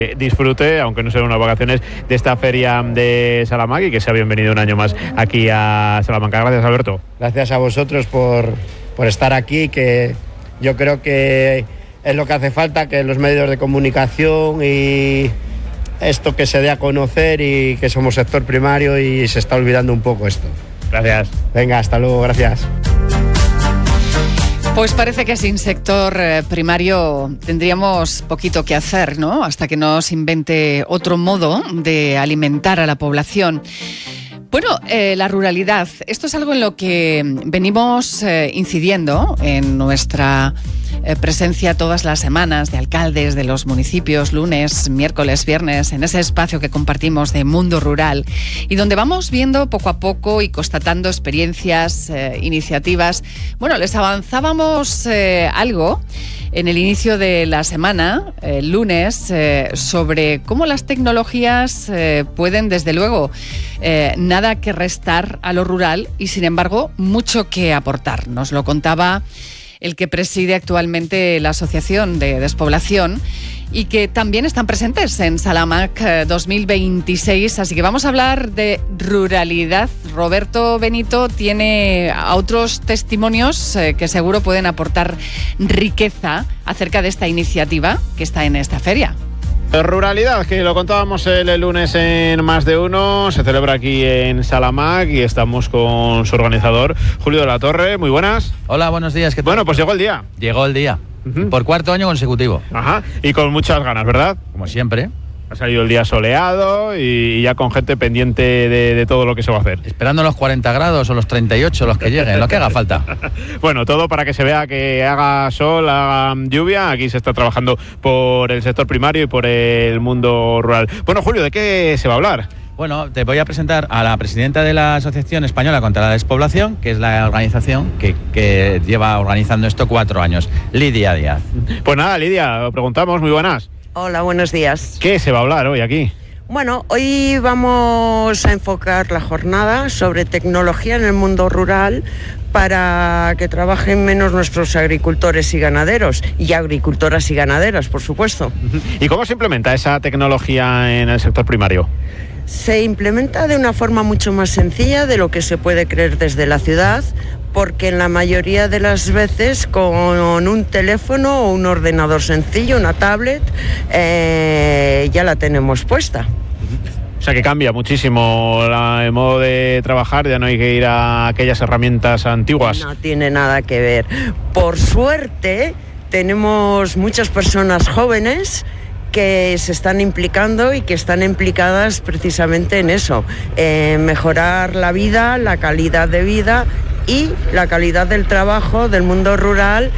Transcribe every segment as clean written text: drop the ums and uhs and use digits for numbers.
Disfrute, aunque no sean unas vacaciones, de esta feria de Salamanca y que sea bienvenido un año más aquí a Salamanca. Gracias, Alberto. Gracias a vosotros por estar aquí, que yo creo que es lo que hace falta, que los medios de comunicación y esto que se dé a conocer, y que somos sector primario y se está olvidando un poco esto. Gracias. Venga, hasta luego, gracias. Pues parece que sin sector primario tendríamos poquito que hacer, ¿no? Hasta que nos invente otro modo de alimentar a la población. Bueno, la ruralidad, esto es algo en lo que venimos incidiendo en nuestra presencia todas las semanas de alcaldes de los municipios, lunes, miércoles, viernes, en ese espacio que compartimos de Mundo Rural y donde vamos viendo poco a poco y constatando experiencias, iniciativas. Bueno, les avanzábamos algo en el inicio de la semana, el lunes, sobre cómo las tecnologías pueden, desde luego, nada que restar a lo rural y, sin embargo, mucho que aportar. Nos lo contaba el que preside actualmente la Asociación de Despoblación y que también están presentes en Salamanca 2026. Así que vamos a hablar de ruralidad. Roberto Benito tiene otros testimonios que seguro pueden aportar riqueza acerca de esta iniciativa que está en esta feria. Ruralidad, que lo contábamos el lunes en Más de Uno, se celebra aquí en Salamanca y estamos con su organizador, Julio de la Torre. Muy buenas. Hola, buenos días. ¿Qué tal? Bueno, pues llegó el día. Llegó el día. Por cuarto año consecutivo. Ajá, y con muchas ganas, ¿verdad? Como siempre. Ha salido el día soleado y ya con gente pendiente de todo lo que se va a hacer. Esperando los 40 grados o los 38, los que lleguen, lo que haga falta. Bueno, todo para que se vea que haga sol, haga lluvia. Aquí se está trabajando por el sector primario y por el mundo rural. Bueno, Julio, ¿de qué se va a hablar? Bueno, te voy a presentar a la presidenta de la Asociación Española contra la Despoblación, que es la organización que lleva organizando esto 4 años, Lidia Díaz. Pues nada, Lidia, lo preguntamos, muy buenas. Hola, buenos días. ¿Qué se va a hablar hoy aquí? Bueno, hoy vamos a enfocar la jornada sobre tecnología en el mundo rural para que trabajen menos nuestros agricultores y ganaderos, y agricultoras y ganaderas, por supuesto. ¿Y cómo se implementa esa tecnología en el sector primario? Se implementa de una forma mucho más sencilla de lo que se puede creer desde la ciudad, porque en la mayoría de las veces con un teléfono o un ordenador sencillo, una tablet, ya la tenemos puesta. O sea que cambia muchísimo el modo de trabajar, ya no hay que ir a aquellas herramientas antiguas. No tiene nada que ver. Por suerte tenemos muchas personas jóvenes que se están implicando y que están implicadas precisamente en eso, mejorar la vida, la calidad de vida y la calidad del trabajo del mundo rural,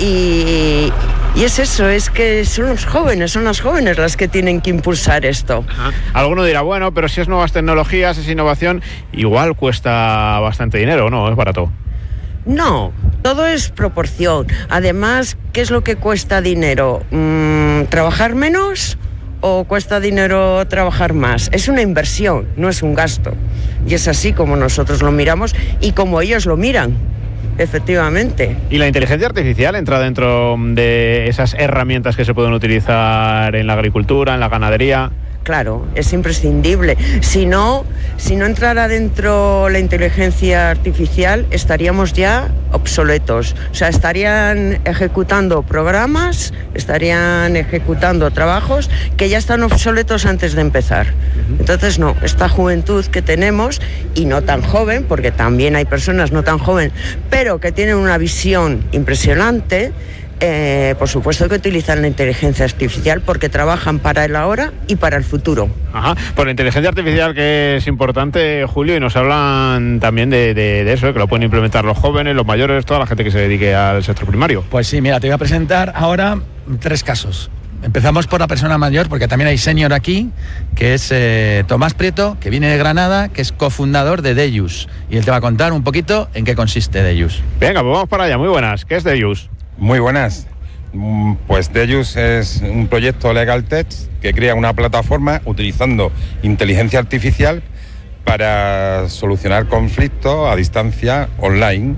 y es eso, es que son las jóvenes las que tienen que impulsar esto. Ajá. Alguno dirá, bueno, pero si es nuevas tecnologías, es innovación, igual cuesta bastante dinero, ¿no? Es barato. No, todo es proporción. Además, ¿qué es lo que cuesta dinero? ¿Trabajar menos o cuesta dinero trabajar más? Es una inversión, no es un gasto. Y es así como nosotros lo miramos y como ellos lo miran, efectivamente. ¿Y la inteligencia artificial entra dentro de esas herramientas que se pueden utilizar en la agricultura, en la ganadería? Claro, es imprescindible. Si no entrara dentro la inteligencia artificial, estaríamos ya obsoletos. O sea, estarían ejecutando programas, estarían ejecutando trabajos que ya están obsoletos antes de empezar. Entonces, no, esta juventud que tenemos, y no tan joven, porque también hay personas no tan jóvenes, pero que tienen una visión impresionante, por supuesto que utilizan la inteligencia artificial porque trabajan para el ahora y para el futuro. Ajá, por la inteligencia artificial, que es importante, Julio, y nos hablan también de eso, que lo pueden implementar los jóvenes, los mayores, toda la gente que se dedique al sector primario. Pues sí, mira, te voy a presentar ahora 3 casos. Empezamos por la persona mayor, porque también hay senior aquí, que es Tomás Prieto, que viene de Granada, que es cofundador de Deyus. Y él te va a contar un poquito en qué consiste Deyus. Venga, pues vamos para allá. Muy buenas. ¿Qué es Deyus? Muy buenas. Pues Deyus es un proyecto Legal Tech que crea una plataforma utilizando inteligencia artificial para solucionar conflictos a distancia online.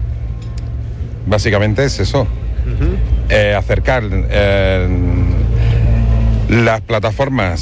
Básicamente es eso. Acercar Las plataformas